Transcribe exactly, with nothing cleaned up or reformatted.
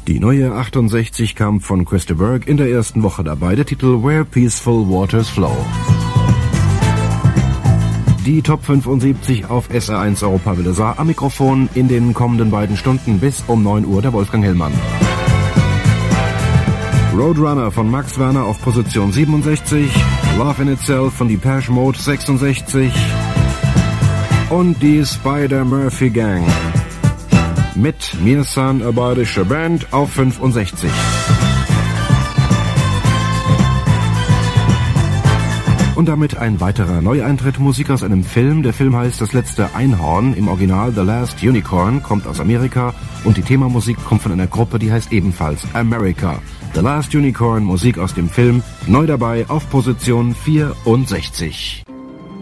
Die neue achtundsechzig kam von Chris de Burgh in der ersten Woche dabei, der Titel Where Peaceful Waters Flow. Die Top fünfundsiebzig auf S R eins Europa Wildersar am Mikrofon in den kommenden beiden Stunden bis um neun Uhr der Wolfgang Hellmann. Roadrunner von Max Werner auf Position siebenundsechzig, Love in Itself von Depeche Mode sechsundsechzig und die Spider-Murphy Gang mit Mir san a bayerische Band auf fünfundsechzig. Und damit ein weiterer Neueintritt, Musik aus einem Film. Der Film heißt Das letzte Einhorn, im Original The Last Unicorn, kommt aus Amerika und die Themamusik kommt von einer Gruppe, die heißt ebenfalls America. The Last Unicorn, Musik aus dem Film, neu dabei auf Position vierundsechzig.